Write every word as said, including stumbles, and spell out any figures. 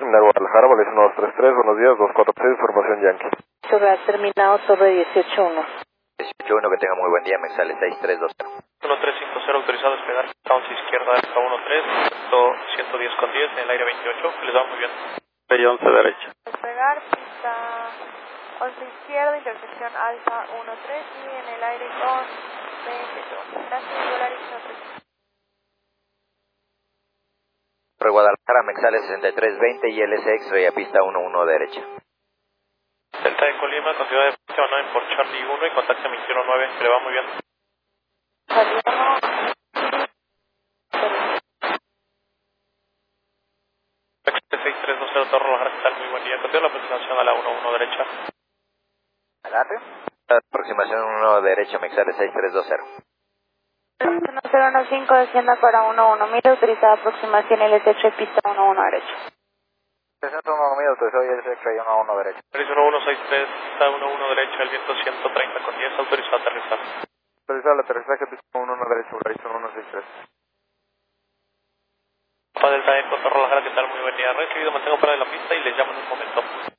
Terminal Guadalajara, Vales uno dos tres tres, buenos días, dos cuatro seis, formación Yankee. Torre terminado, Torre dieciocho uno. dieciocho uno, que tenga muy buen día, me sale seis tres dos cero. uno tres cinco cero, autorizado a despegar, once izquierda, alfa uno tres, ciento diez con diez, en el aire veintiocho, les va muy bien. Play once derecha. Despegar, pista once izquierda, intersección alfa uno tres y en el aire con veintiocho. Gracias, Volaris uno tres. Torre Guadalajara, me sale sesenta y tres veinte y L S X-ray a pista uno uno derecha. Delta de Colima, con ciudad de Puerto nueve por Charlie uno y contacto veintiuno nueve, le va muy bien. Fabiano. seis tres dos cero, Torre Guadalajara, ¿qué tal? Muy buen día. Continúa la aproximación a la uno uno derecha. Adelante. Aproximación uno derecha, me sale seis tres dos cero. uno cero uno cinco, descienda para uno uno mil, autorizada aproximación L S X, pista uno uno derecha. sesenta uno mil, autorizado L S X, uno uno derecha. uno uno seis tres, pista uno uno derecha, el viento ciento treinta con diez, autorizado a aterrizar. Autorizado el aterrizaje, pista uno uno derecha, Volaris uno uno seis tres. Alfa Delta Eco, Torre Guadalajara, ¿qué tal? Muy buen día. Recibido, mantengo fuera de la pista y les llamo en un momento.